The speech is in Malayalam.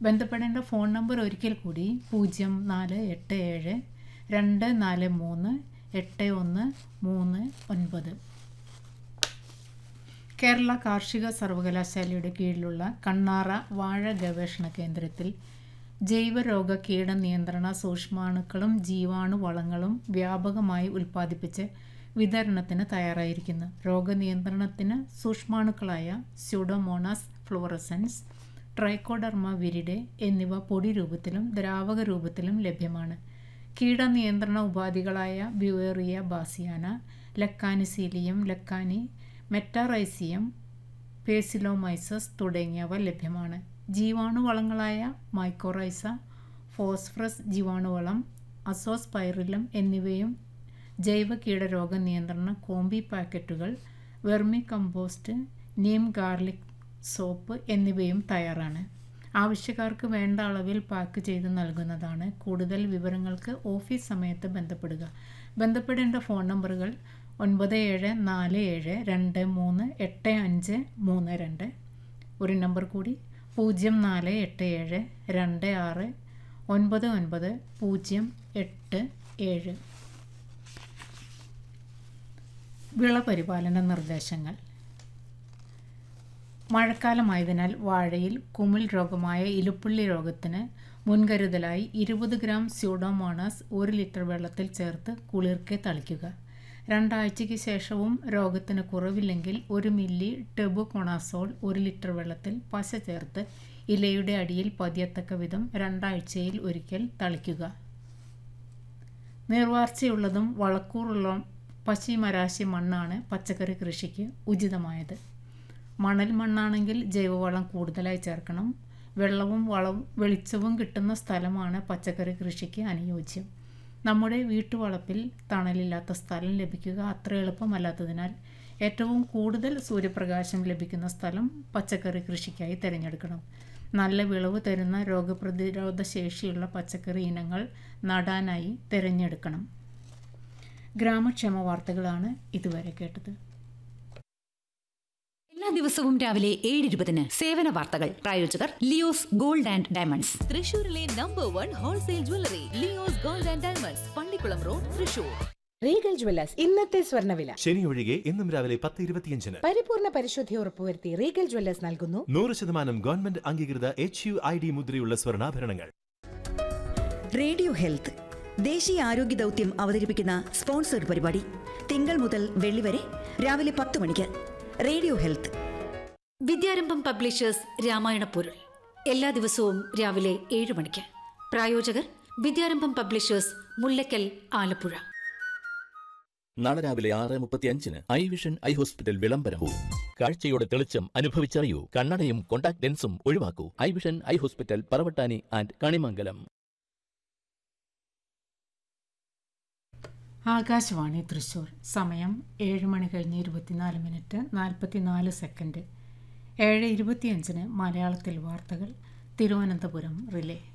ബന്ധപ്പെടേണ്ട ഫോൺ നമ്പർ ഒരിക്കൽ കൂടി 0487-243-8139. കേരള കാർഷിക സർവകലാശാലയുടെ കീഴിലുള്ള കണ്ണാറ വാഴ ഗവേഷണ കേന്ദ്രത്തിൽ ജൈവരോഗ കീടനിയന്ത്രണ സൂക്ഷ്മാണുക്കളും ജീവാണുവളങ്ങളും വ്യാപകമായി ഉൽപ്പാദിപ്പിച്ച് വിതരണത്തിന് തയ്യാറായിരിക്കുന്നു. രോഗനിയന്ത്രണത്തിന് സൂക്ഷ്മാണുക്കളായ സ്യൂഡോമോണാസ് ഫ്ലോറസൻസ്, ട്രൈക്കോഡർമ വിരിഡെ എന്നിവ പൊടി രൂപത്തിലും ദ്രാവക രൂപത്തിലും ലഭ്യമാണ്. കീടനിയന്ത്രണ ഉപാധികളായ ബ്യൂവേറിയ bassiana, Lecanicillium Lakhani, Metarhizium, Paecilomyces തുടങ്ങിയവ ലഭ്യമാണ്. ജീവാണുവളങ്ങളായ മൈക്കോറൈസ, ഫോസ്ഫറസ് ജീവാണുവളം, അസോസ്പൈറിലം എന്നിവയും ജൈവ കീടരോഗ നിയന്ത്രണ കോമ്പി പാക്കറ്റുകൾ, vermi compost, Neem garlic soap എന്നിവയും തയ്യാറാണ്. ആവശ്യക്കാർക്ക് വേണ്ട അളവിൽ പാക്ക് ചെയ്ത് നൽകുന്നതാണ്. കൂടുതൽ വിവരങ്ങൾക്ക് ഓഫീസ് സമയത്ത് ബന്ധപ്പെടുക. ബന്ധപ്പെടേണ്ട ഫോൺ നമ്പറുകൾ 9740238532. ഒരു നമ്പർ കൂടി 048726999087. വിളപരിപാലന നിർദ്ദേശങ്ങൾ. മഴക്കാലമായതിനാൽ വാഴയിൽ കുമിൾ രോഗമായ ഇലുപ്പുള്ളി രോഗത്തിന് മുൻകരുതലായി 20 ഗ്രാം സ്യൂഡോമോണാസ് 1 ലിറ്റർ വെള്ളത്തിൽ ചേർത്ത് കുളിർക്കെ തളിക്കുക. 2 ആഴ്ചയ്ക്ക് ശേഷവും രോഗത്തിന് കുറവില്ലെങ്കിൽ 1 മില്ലി ടെബുകൊണാസോൾ 1 ലിറ്റർ വെള്ളത്തിൽ പശ ചേർത്ത് ഇലയുടെ അടിയിൽ പതിയത്തക്ക വിധം 2 ആഴ്ചയിൽ ഒരിക്കൽ തളിക്കുക. നീർവാർച്ചയുള്ളതും വളക്കൂറുള്ള പശിമരാശി മണ്ണാണ് പച്ചക്കറി കൃഷിക്ക് ഉചിതമായത്. മണൽ മണ്ണാണെങ്കിൽ ജൈവവളം കൂടുതലായി ചേർക്കണം. വെള്ളവും വെളിച്ചവും കിട്ടുന്ന സ്ഥലമാണ് പച്ചക്കറി കൃഷിക്ക് അനുയോജ്യം. നമ്മുടെ വീട്ടുവളപ്പിൽ തണലില്ലാത്ത സ്ഥലം ലഭിക്കുക അത്ര എളുപ്പമല്ലാത്തതിനാൽ ഏറ്റവും കൂടുതൽ സൂര്യപ്രകാശം ലഭിക്കുന്ന സ്ഥലം പച്ചക്കറി കൃഷിക്കായി തിരഞ്ഞെടുക്കണം. നല്ല വിളവ് തരുന്ന രോഗപ്രതിരോധ ശേഷിയുള്ള പച്ചക്കറി ഇനങ്ങൾ നടാനായി തിരഞ്ഞെടുക്കണം. ഗ്രാമക്ഷേമ വാർത്തകളാണ് ഇതുവരെ കേട്ടത്. എല്ലാ ദിവസവും രാവിലെ 7:20 സേവന വാർത്തകൾ. പ്രായോജകർ ലിയോസ് ഗോൾഡ് ആൻഡ് ഡയമണ്ട്സ്. തൃശൂരിലെ number 1 wholesale jewellery Leo's gold and diamonds, Pallikkulam road, Thrissur. Regal Jewellers ഇന്നത്തെ സ്വർണ്ണവില. ശനി ഒഴികെ ഇന്നും രാവിലെ 10:25. പരിപൂർണ പരിശുദ്ധി ഉറപ്പുവരുത്തി റീഗൽ ജ്വല്ലേഴ്സ് നൽകുന്നു 100% ഗവൺമെന്റ് അംഗീകൃത HUID മുദ്രയുള്ള സ്വർണ്ണാഭരണങ്ങൾ. റേഡിയോ ഹെൽത്ത് ദേശീയ ആരോഗ്യ ദൗത്യം അവതരിപ്പിക്കുന്ന സ്പോൺസർഡ് പരിപാടി തിങ്കൾ മുതൽ വെള്ളി വരെ രാവിലെ 10 മണിക്ക്. Radio health. വിദ്യാരംഭം പബ്ലിഷേഴ്സ് രാമായണ പൊരുൾ എല്ലാ ദിവസവും രാവിലെ 7 മണിക്ക്. പ്രായോജകർ വിദ്യാരംഭം പബ്ലിഷേഴ്സ്, മുല്ലക്കൽ, ആലപ്പുഴ. നാളെ രാവിലെ 6:35 ഐ വിഷൻ ഐ ഹോസ്പിറ്റൽ വിളംബരവും. കാഴ്ചയുടെ തെളിച്ചം അനുഭവിച്ചറിയൂ. കണ്ണടയും contact ലെൻസും ഒഴിവാക്കൂ. I vision eye hospital, Paravattani and Kanimangalam. Akashvani Thrissur. സമയം 7 മണി കഴിഞ്ഞ് 24 മിനിറ്റ് 44 സെക്കൻഡ്. 7:25 മലയാളത്തിൽ വാർത്തകൾ. തിരുവനന്തപുരം റിലേ.